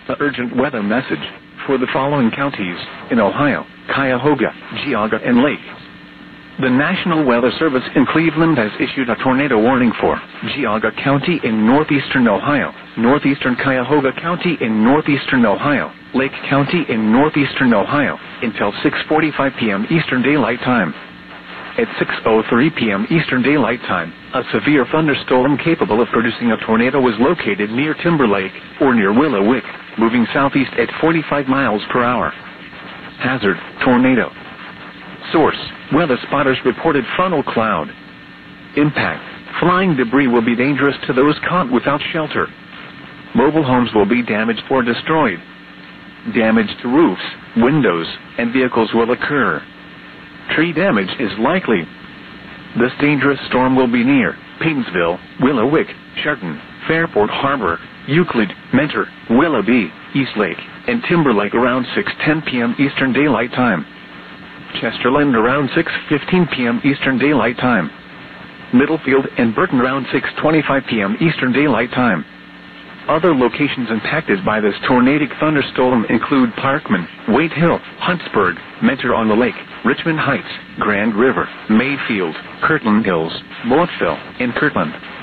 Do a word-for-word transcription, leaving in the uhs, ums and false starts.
The urgent weather message for the following counties in Ohio: Cuyahoga, Geauga, and Lake. The National Weather Service in Cleveland has issued a tornado warning for Geauga County in northeastern Ohio, northeastern Cuyahoga County in northeastern Ohio, Lake County in northeastern Ohio, until six forty-five p m Eastern Daylight Time. At six oh three p m Eastern Daylight Time, a severe thunderstorm capable of producing a tornado was located near Timberlake, or near Willow Wick, moving southeast at forty-five miles per hour. Hazard: tornado. Source: weather spotters reported funnel cloud. Impact: flying debris will be dangerous to those caught without shelter. Mobile homes will be damaged or destroyed. Damage to roofs, windows, and vehicles will occur. Tree damage is likely. This dangerous storm will be near Paynesville, Willow Wick, Shelton, Fairport Harbor, Euclid, Mentor, Willoughby, Eastlake, and Timberlake around six ten p m Eastern Daylight Time. Chesterland around six fifteen p m Eastern Daylight Time. Middlefield and Burton around six twenty-five p m Eastern Daylight Time. Other locations impacted by this tornadic thunderstorm include Parkman, Wade Hill, Huntsburg, Mentor on the Lake, Richmond Heights, Grand River, Mayfield, Kirtland Hills, Moattville, and Kirtland.